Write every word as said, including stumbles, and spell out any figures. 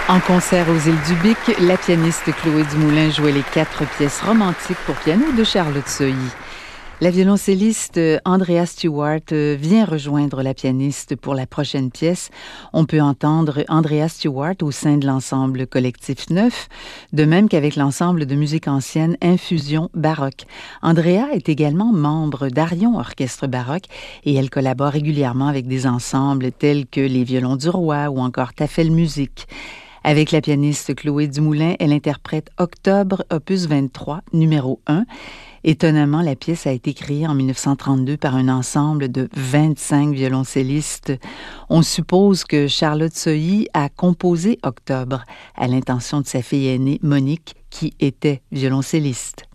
En concert aux Îles du Bic, la pianiste Chloé Dumoulin jouait les quatre pièces romantiques pour piano de Charlotte Sohi. La violoncelliste Andrea Stewart vient rejoindre la pianiste pour la prochaine pièce. On peut entendre Andrea Stewart au sein de l'ensemble Collectif Neuf, de même qu'avec l'ensemble de musique ancienne Infusion Baroque. Andrea est également membre d'Arion Orchestre Baroque et elle collabore régulièrement avec des ensembles tels que les Violons du Roi ou encore Tafel Musique. Avec la pianiste Chloé Dumoulin, elle interprète Octobre, opus vingt-trois, numéro un. Étonnamment, la pièce a été créée en dix-neuf cent trente-deux par un ensemble de vingt-cinq violoncellistes. On suppose que Charlotte Sohi a composé Octobre à l'intention de sa fille aînée, Monique, qui était violoncelliste.